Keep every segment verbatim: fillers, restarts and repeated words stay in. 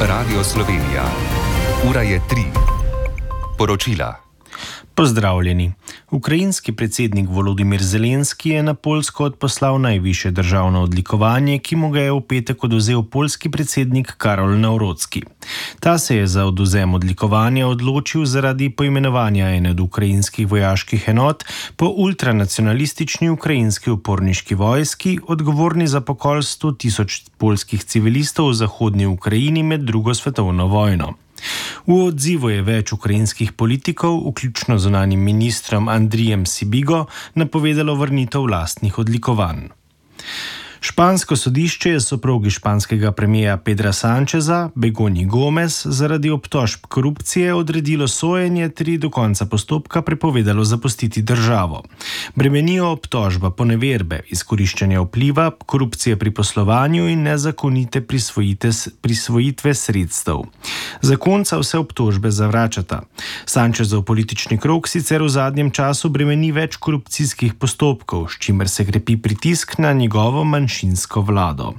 Radio Slovenija. Ura je tri. Poročila. Pozdravljeni. Ukrajinski predsednik Volodimir Zelenski je na Poljsko odposlal najvišje državno odlikovanje, ki mu ga je v petek odvzel poljski predsednik Karol Nawrocki. Ta se je za odvzem odlikovanja odločil zaradi poimenovanja ene od ukrajinskih vojaških enot po ultranacionalistični ukrajinski uporniški vojski, odgovorni za pokol sto tisoč poljskih civilistov v zahodni Ukrajini med drugo svetovno vojno. V odzivu je več ukrajinskih politikov, vključno z zunanjim ministrom Andrijem Sibigo, napovedalo vrnitev lastnih odlikovanj. Špansko sodišče je soprogi španskega premierja Pedra Sancheza, Begonji Gomez, zaradi obtožb korupcije odredilo sojenje ter do konca postopka prepovedalo zapustiti državo. Bremenijo obtožba poneverbe, izkoriščanja vpliva, korupcije pri poslovanju in nezakonite prisvojitve sredstev. Zakonca vse obtožbe zavračata. Sanchezov politični krog sicer v zadnjem času bremeni več korupcijskih postopkov, s čimer se krepi pritisk na njegovo manjšinsko vlado.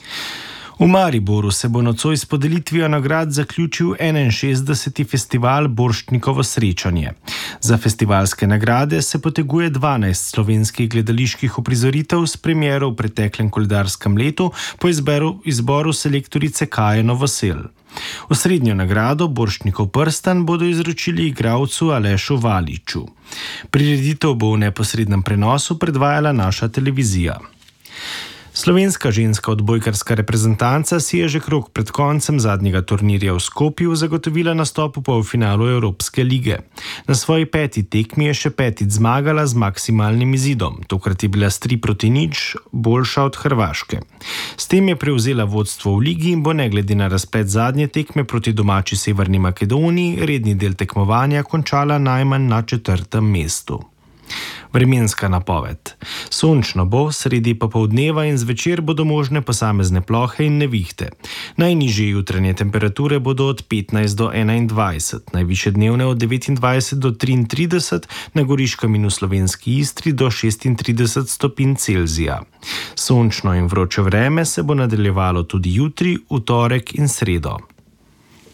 V Mariboru se bo nocoj s podelitvijo nagrad zaključil enainšestdeseti festival Borštnikovo srečanje. Za festivalske nagrade se poteguje dvanajst slovenskih gledaliških uprizoritev s premiero v preteklem koledarskem letu po izberu, izboru selektorice Kaje Novosel. Osrednjo nagrado Borštnikov prstan bodo izročili igralcu Alešu Valiču. Prireditev bo v neposrednem prenosu predvajala naša televizija. Slovenska ženska odbojkarska reprezentanca si je že krog pred koncem zadnjega turnirja v Skopju zagotovila nastop v polfinalu Evropske lige. Na svoji peti tekmi je še petič zmagala z maksimalnim izidom, tokrat je bila s tri proti nič boljša od Hrvaške. S tem je prevzela vodstvo v ligi in bo ne glede na razplet zadnje tekme proti domači Severni Makedoniji redni del tekmovanja končala najmanj na četrtem mestu. Vremenska napoved. Sončno bo, sredi popoldneva in zvečer bodo možne posamezne plohe in nevihte. Najnižje jutranje temperature bodo od petnajst do enaindvajset, najvišje dnevne od devetindvajset do triintrideset, na Goriškem in v slovenski Istri do šestintrideset stopinj Celzija. Sončno in vroče vreme se bo nadaljevalo tudi jutri, v torek in sredo.